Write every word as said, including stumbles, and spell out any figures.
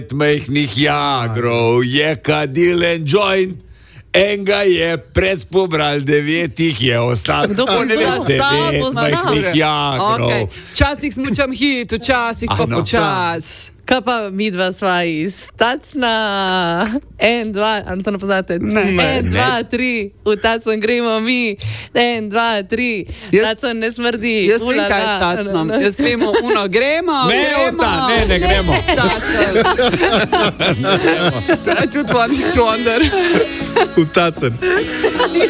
majhnih jagrov, je kadil en joint, enega je predspobral, devetih je ostalo. Kdo pa devet majhnih jagrov. Okay. Včasih smučam hit, včasih pa no. počas. Kaj pa mi dva sva iz Tacna? En, dva, ali to ne poznate? Ne. En, dva, tri, v Tacon gremo mi. En, dva, tri, Tacon ne smrdi. Jaz vem, kaj je s Tacnom. Jaz vemo, uno, gremo, Ne, gremo. ta, ne, ne gremo. Tacen. To je tudi one hit wonder. V Tacen.